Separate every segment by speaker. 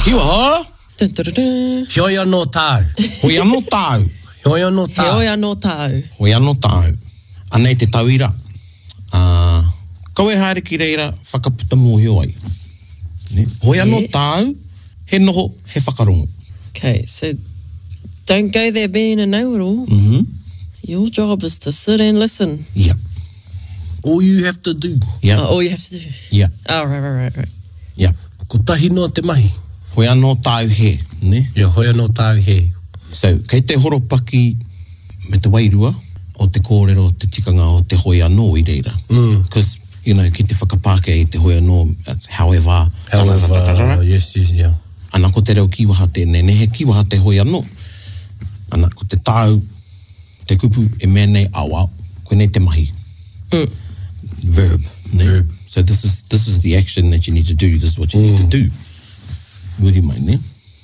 Speaker 1: Kiwa ho?
Speaker 2: Heoi anō tāu.
Speaker 1: Hoi anō tāu.
Speaker 2: Heoi anō tāu.
Speaker 3: Heoi anō tāu.
Speaker 1: Hoi anō tāu. Anei te tauira. Kaue haere ki reira whakaputa mōhio ai. Ne? Hoi anō tāu, he noho, he whakarongo.
Speaker 3: Okay, so don't go there being a know-it-all. Your job is to sit and listen.
Speaker 1: Yeah.
Speaker 2: All you have to do.
Speaker 1: Yeah.
Speaker 3: All you have to do.
Speaker 1: Yeah.
Speaker 3: Oh, right.
Speaker 1: Yeah.
Speaker 2: Ko tahi noa te mahi.
Speaker 1: Hoi anō tāu he, ne?
Speaker 2: Ia hoi anō tāu he.
Speaker 1: So, kei te horopaki me te wairua o te kōrero, te tikanga o te hoi anō i reira. Because, you know, ki te whakapāke i te hoi anō, however.
Speaker 2: Yes, yeah.
Speaker 1: Ana ko te reo kiwaha tēnei, ne he kiwaha te hoi anō. Ana ko te tāu, te kupu e mea nei awa, koe nei te mahi. Verb. Ne?
Speaker 2: Verb.
Speaker 1: So this is the action that you need to do. This is what you need to do. Muri mai, ne?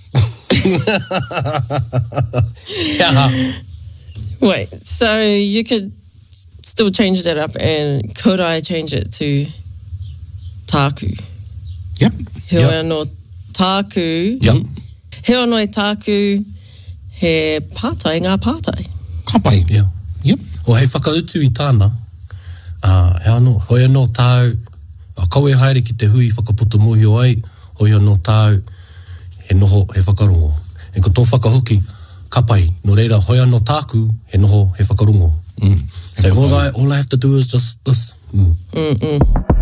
Speaker 3: Wait, so you could still change that up, and could I change it to tāku?
Speaker 1: Yep.
Speaker 3: Heoi anō tāku.
Speaker 2: Yep.
Speaker 3: Heoi anō tāku he pātai, ngā pātai.
Speaker 1: Ka pai.
Speaker 2: Yeah.
Speaker 1: Yep.
Speaker 2: O hei whakautu I tāna, hoi anō tāu, kaue haere ki te hui whakaputa mōhio ai, hoi anō tāu, he noho, he whakarongo. E ko tō whakahoki, ka pai, no reira, hoi anō tāku, he noho, he whakarongo. So all I have to do is just this.